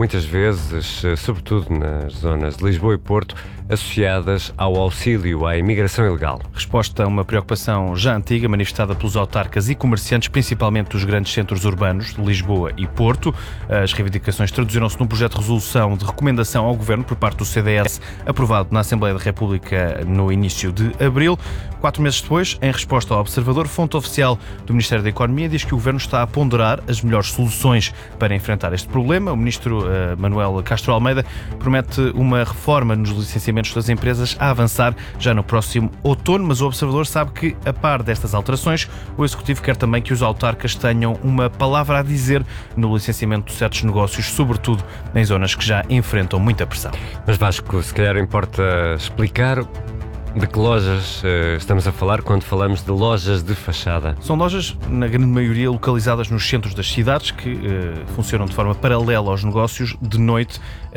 muitas vezes, sobretudo nas zonas de Lisboa e Porto, associadas ao auxílio à imigração ilegal. Resposta a uma preocupação já antiga, manifestada pelos autarcas e comerciantes, principalmente dos grandes centros urbanos de Lisboa e Porto. As reivindicações traduziram-se num projeto de resolução de recomendação ao Governo por parte do CDS, aprovado na Assembleia da República no início de abril. 4 meses depois, em resposta ao Observador, fonte oficial do Ministério da Economia diz que o Governo está a ponderar as melhores soluções para enfrentar este problema. O Ministro Manuel Castro Almeida promete uma reforma nos licenciamentos das empresas a avançar já no próximo outono, mas o Observador sabe que, a par destas alterações, o Executivo quer também que os autarcas tenham uma palavra a dizer no licenciamento de certos negócios, sobretudo em zonas que já enfrentam muita pressão. Mas Vasco, se calhar importa explicar de que lojas estamos a falar quando falamos de lojas de fachada. São lojas, na grande maioria, localizadas nos centros das cidades, que funcionam de forma paralela aos negócios de noite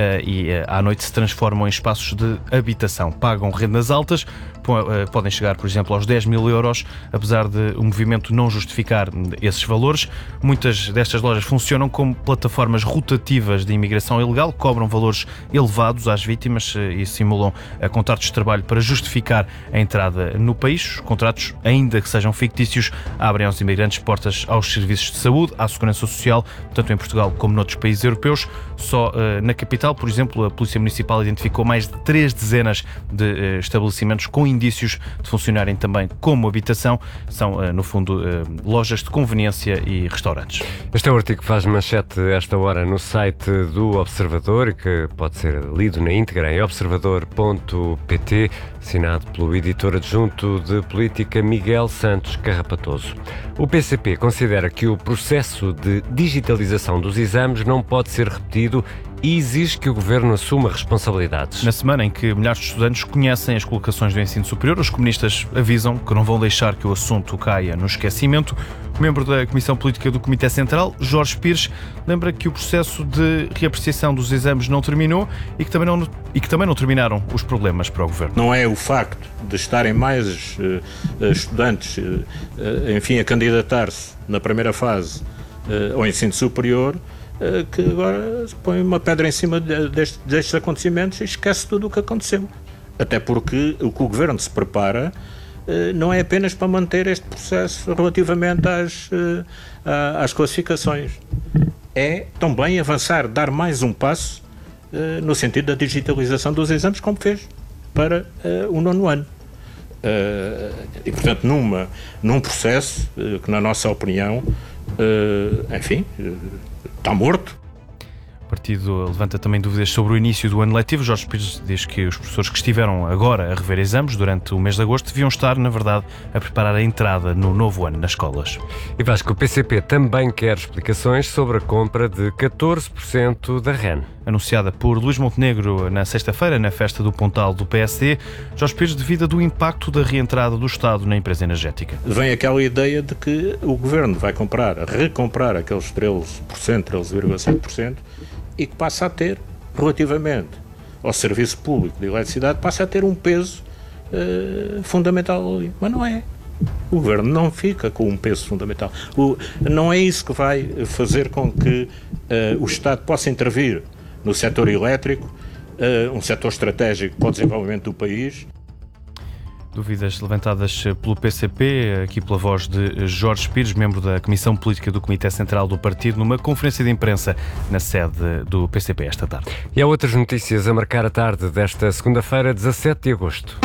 e à noite se transformam em espaços de habitação. Pagam rendas altas, podem chegar, por exemplo, aos 10 mil euros, apesar de o movimento não justificar esses valores. Muitas destas lojas funcionam como plataformas rotativas de imigração ilegal, cobram valores elevados às vítimas e simulam contratos de trabalho para justificar a entrada no país. Os contratos, ainda que sejam fictícios, abrem aos imigrantes portas aos serviços de saúde, à segurança social, tanto em Portugal como noutros países europeus. Só na capital, por exemplo, a Polícia Municipal identificou mais de 3 dezenas de estabelecimentos com indícios de funcionarem também como habitação. São, no fundo, lojas de conveniência e restaurantes. Este é o artigo que faz manchete esta hora no site do Observador e que pode ser lido na íntegra em observador.pt, assinado pelo editor adjunto de política Miguel Santos Carrapatoso. O PCP considera que o processo de digitalização dos exames não pode ser repetido e exige que o Governo assuma responsabilidades. Na semana em que milhares de estudantes conhecem as colocações do ensino superior, os comunistas avisam que não vão deixar que o assunto caia no esquecimento. O membro da Comissão Política do Comitê Central, Jorge Pires, lembra que o processo de reapreciação dos exames não terminou e que também não terminaram os problemas para o Governo. Não é o facto de estarem mais estudantes, a candidatar-se na primeira fase ao ensino superior, que agora se põe uma pedra em cima destes acontecimentos e esquece tudo o que aconteceu. Até porque o que o Governo se prepara não é apenas para manter este processo relativamente às classificações. É também avançar, dar mais um passo no sentido da digitalização dos exames, como fez para o 9º ano. E, portanto, num processo que, na nossa opinião, está morto. O partido levanta também dúvidas sobre o início do ano letivo. Jorge Pires diz que os professores que estiveram agora a rever exames durante o mês de agosto deviam estar, na verdade, a preparar a entrada no novo ano nas escolas. E Vasco, o PCP também quer explicações sobre a compra de 14% da REN. Anunciada por Luís Montenegro na sexta-feira, na festa do Pontal do PSD, Jorge Pires duvida do impacto da reentrada do Estado na empresa energética. Vem aquela ideia de que o Governo vai recomprar aqueles 13,7%, e que passa a ter, relativamente ao serviço público de eletricidade, passa a ter um peso fundamental ali. Mas não é. O Governo não fica com um peso fundamental. Não é isso que vai fazer com que o Estado possa intervir no setor elétrico, um setor estratégico para o desenvolvimento do país. Dúvidas levantadas pelo PCP, aqui pela voz de Jorge Pires, membro da Comissão Política do Comitê Central do Partido, numa conferência de imprensa na sede do PCP esta tarde. E há outras notícias a marcar a tarde desta segunda-feira, 17 de agosto.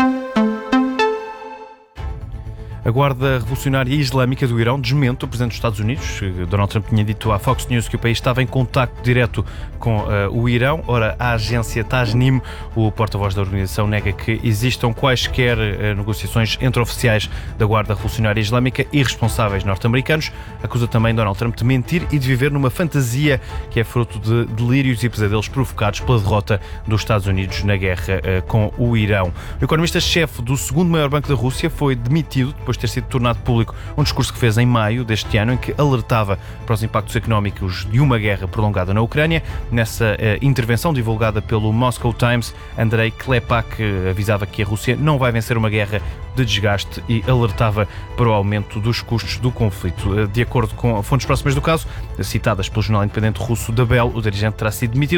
A Guarda Revolucionária Islâmica do Irão desmente o Presidente dos Estados Unidos. Donald Trump tinha dito à Fox News que o país estava em contacto direto com o Irão. Ora, a agência Tasnim, o porta-voz da organização, nega que existam quaisquer negociações entre oficiais da Guarda Revolucionária Islâmica e responsáveis norte-americanos. Acusa também Donald Trump de mentir e de viver numa fantasia que é fruto de delírios e pesadelos provocados pela derrota dos Estados Unidos na guerra com o Irão. O economista-chefe do segundo maior banco da Rússia foi demitido depois de ter sido tornado público um discurso que fez em maio deste ano, em que alertava para os impactos económicos de uma guerra prolongada na Ucrânia. Nessa intervenção divulgada pelo Moscow Times, Andrei Klepak avisava que a Rússia não vai vencer uma guerra de desgaste e alertava para o aumento dos custos do conflito. De acordo com fontes próximas do caso, citadas pelo jornal independente russo da Bell, o dirigente terá sido demitido